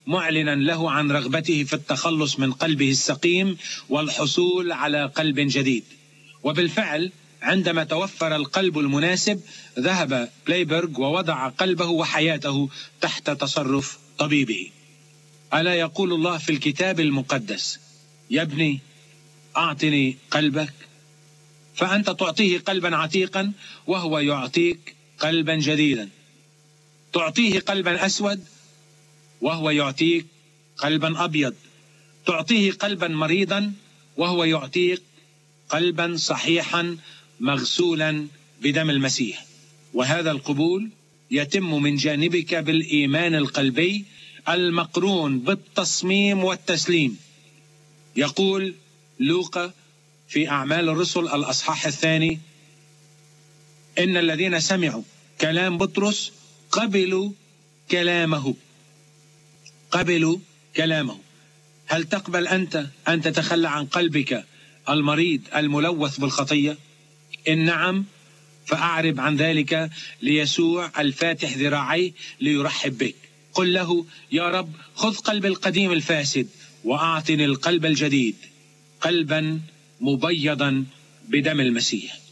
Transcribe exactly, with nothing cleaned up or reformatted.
معلنا له عن رغبته في التخلص من قلبه السقيم والحصول على قلب جديد. وبالفعل عندما توفر القلب المناسب ذهب بلايبرغ ووضع قلبه وحياته تحت تصرف طبيبه. ألا يقول الله في الكتاب المقدس: يا ابني أعطني قلبك، فأنت تعطيه قلبا عتيقا وهو يعطيك قلبا جديدا. تعطيه قلبا أسود وهو يعطيك قلبا أبيض. تعطيه قلبا مريضا وهو يعطيك قلبا صحيحا مغسولا بدم المسيح. وهذا القبول يتم من جانبك بالإيمان القلبي المقرون بالتصميم والتسليم. يقول لوقا في أعمال الرسل الأصحاح الثاني: إن الذين سمعوا كلام بطرس قبلوا كلامه. قبلوا كلامه. هل تقبل أنت أن تتخلى عن قلبك المريض الملوث بالخطية؟ إن نعم، فأعرب عن ذلك ليسوع الفاتح ذراعيه ليرحب بك. قل له: يا رب، خذ قلب القديم الفاسد وأعطني القلب الجديد، قلبا مبيضا بدم المسيح.